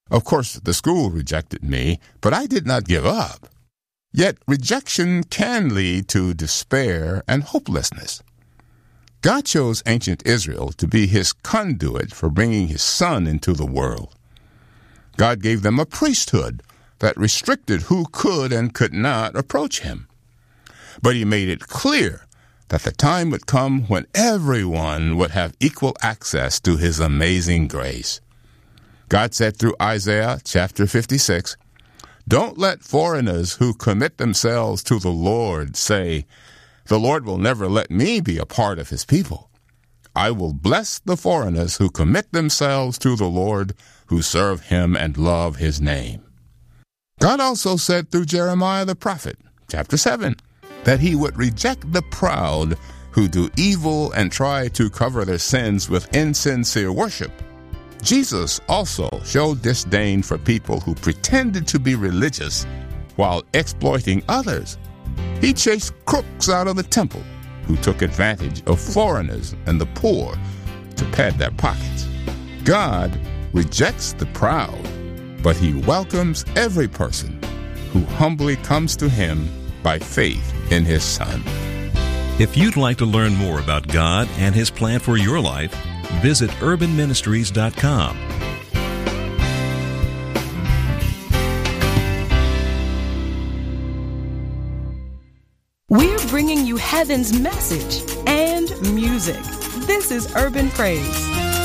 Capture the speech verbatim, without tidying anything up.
Of course, the school rejected me, but I did not give up. Yet rejection can lead to despair and hopelessness. God chose ancient Israel to be his conduit for bringing his Son into the world. God gave them a priesthood that restricted who could and could not approach him. But he made it clear that the time would come when everyone would have equal access to his amazing grace. God said through Isaiah chapter fifty-six, "Don't let foreigners who commit themselves to the Lord say, 'The Lord will never let me be a part of his people.' I will bless the foreigners who commit themselves to the Lord, who serve him and love his name." God also said through Jeremiah the prophet, chapter seven, that he would reject the proud who do evil and try to cover their sins with insincere worship. Jesus also showed disdain for people who pretended to be religious while exploiting others. He chased crooks out of the temple who took advantage of foreigners and the poor to pad their pockets. God rejects the proud, but he welcomes every person who humbly comes to him by faith in his Son. If you'd like to learn more about God and his plan for your life, visit urban ministries dot com. We're bringing you heaven's message and music. This is Urban Praise.